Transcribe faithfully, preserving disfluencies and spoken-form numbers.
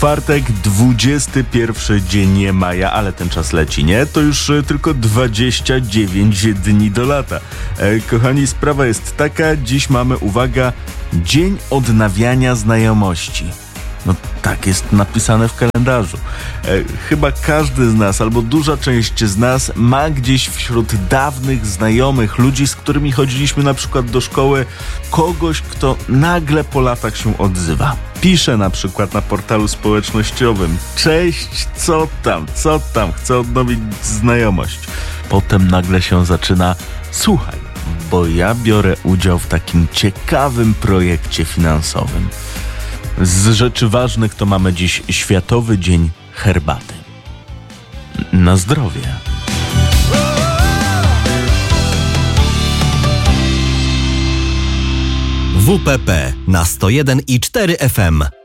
Czwartek, dwudziesty pierwszy dzień maja, ale ten czas leci, nie? To już e, tylko dwadzieścia dziewięć dni do lata. E, kochani, sprawa jest taka, dziś mamy, uwaga, Dzień Odnawiania Znajomości. No tak jest napisane w kalendarzu. E, chyba każdy z nas, albo duża część z nas ma gdzieś wśród dawnych znajomych, ludzi, z którymi chodziliśmy na przykład do szkoły, kogoś, kto nagle po latach się odzywa. Pisze na przykład na portalu społecznościowym: cześć, co tam, co tam, chcę odnowić znajomość. Potem nagle się zaczyna: słuchaj, bo ja biorę udział w takim ciekawym projekcie finansowym. Z rzeczy ważnych to mamy dziś Światowy Dzień Herbaty. Na zdrowie. W P P na sto jeden i cztery F M.